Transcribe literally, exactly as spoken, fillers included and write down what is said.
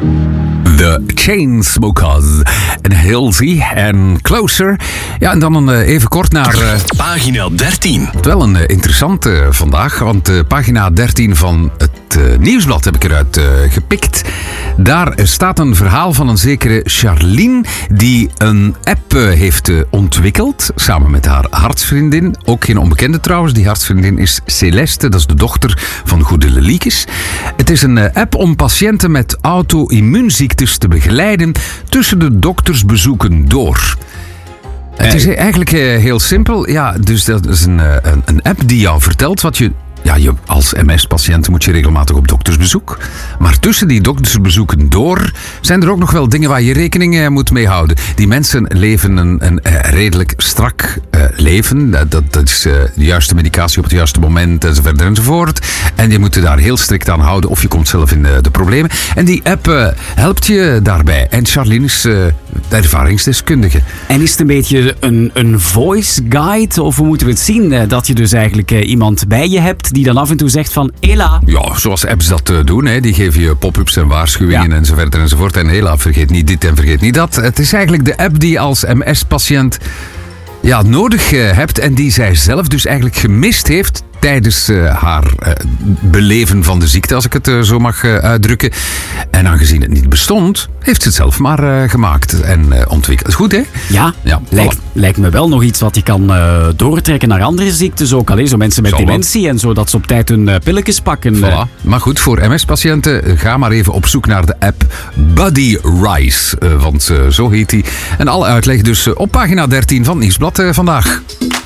The Chainsmokers en Halsey en Closer. Ja, en dan een, even kort naar... Uh, pagina dertien. Wel een uh, interessante uh, vandaag, want uh, pagina dertien van het uh, Nieuwsblad heb ik eruit uh, gepikt. Daar staat een verhaal van een zekere Charlene die een app uh, heeft uh, ontwikkeld samen met haar hartsvriendin. Ook geen onbekende trouwens. Die hartsvriendin is Celeste, dat is de dochter van Goede Leliekes. Het is een uh, app om patiënten met auto-immuunziektes te begeleiden tussen de doktersbezoeken door. Het is eigenlijk uh, heel simpel. Ja, dus dat is een, uh, een, een app die jou vertelt wat je... Ja, je, als M S-patiënt moet je regelmatig op doktersbezoek. Maar tussen die doktersbezoeken door zijn er ook nog wel dingen waar je rekening uh, moet mee houden. Die mensen leven een, een uh, redelijk strak uh, leven. Dat, dat, dat is uh, de juiste medicatie op het juiste moment enzovoort enzovoort. En je moet je daar heel strikt aan houden of je komt zelf in uh, de problemen. En die app uh, helpt je daarbij. En Charlene is uh, de ervaringsdeskundige. En is het een beetje een, een voice guide? Of hoe moeten we het zien? Uh, dat je dus eigenlijk uh, iemand bij je hebt die dan af en toe zegt van Hela. Ja, zoals apps dat uh, doen. Hè. Die geven je pop-ups en waarschuwingen ja. enzovoort enzovoort. En Hela, vergeet niet dit en vergeet niet dat. Het is eigenlijk de app die je als M S-patiënt ja, nodig uh, hebt en die zij zelf dus eigenlijk gemist heeft tijdens uh, haar uh, beleven van de ziekte, als ik het uh, zo mag uh, uitdrukken. En aangezien het niet bestond, heeft ze het zelf maar uh, gemaakt en uh, ontwikkeld. Goed, hè? Ja, ja lijkt, lijkt me wel nog iets wat je kan uh, doortrekken naar andere ziektes ook. Allee, zo mensen met Zal dementie wat. En zo, dat ze op tijd hun uh, pilletjes pakken. Voilà. Maar goed, voor M S-patiënten, ga maar even op zoek naar de app Buddy Rise. Uh, want uh, zo heet die. En alle uitleg dus uh, op pagina dertien van Nieuwsblad uh, vandaag.